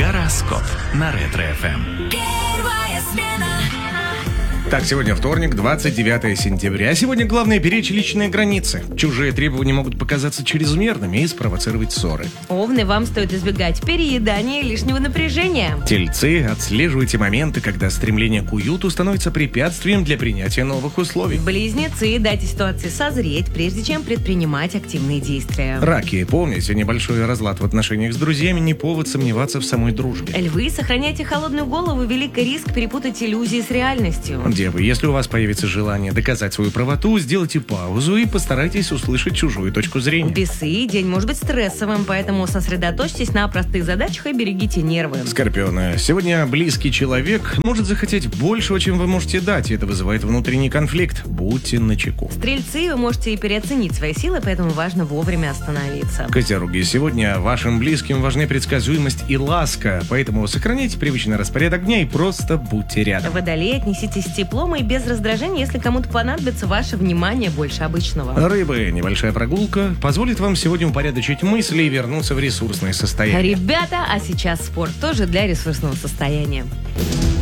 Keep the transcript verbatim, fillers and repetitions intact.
Гороскоп на Ретро-эф эм. Первая смена. Так, сегодня вторник, двадцать девятое сентября. Сегодня главное беречь личные границы. Чужие требования могут показаться чрезмерными и спровоцировать ссоры. Овны, вам стоит избегать переедания и лишнего напряжения. Тельцы, отслеживайте моменты, когда стремление к уюту становится препятствием для принятия новых условий. Близнецы, дайте ситуации созреть, прежде чем предпринимать активные действия. Раки, помните, небольшой разлад в отношениях с друзьями не повод сомневаться в самой дружбе. Львы, сохраняйте холодную голову, велик риск перепутать иллюзии с реальностью. Девы, если у вас появится желание доказать свою правоту, сделайте паузу и постарайтесь услышать чужую точку зрения. Весы, день может быть стрессовым, поэтому сосредоточьтесь на простых задачах и берегите нервы. Скорпионы, сегодня близкий человек может захотеть большего, чем вы можете дать, и это вызывает внутренний конфликт. Будьте начеку. Стрельцы, вы можете и переоценить свои силы, поэтому важно вовремя остановиться. Козероги, сегодня вашим близким важны предсказуемость и ласка, поэтому сохраняйте привычный распорядок дня и просто будьте рядом. Водолеи, отнеситесь с теплом и без раздражения, если кому-то понадобится ваше внимание больше обычного. Рыбы, небольшая прогулка позволит вам сегодня упорядочить мысли и вернуться в ресурсное состояние. Ребята, а сейчас спорт тоже для ресурсного состояния.